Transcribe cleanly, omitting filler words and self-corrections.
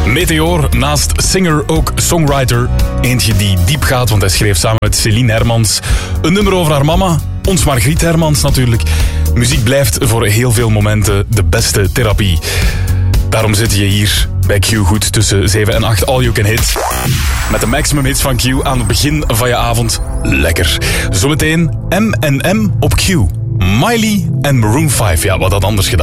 Meteor, naast singer ook songwriter. Eentje die diep gaat, want hij schreef samen met Céline Hermans een nummer over haar mama. Ons Margriet Hermans natuurlijk. Muziek blijft voor heel veel momenten de beste therapie. Daarom zit je hier bij Q goed tussen 7 en 8 All You Can Hit. Met de maximum hits van Q aan het begin van je avond. Lekker. Zometeen M&M op Q. Miley en Maroon 5. Ja, wat had anders gedaan.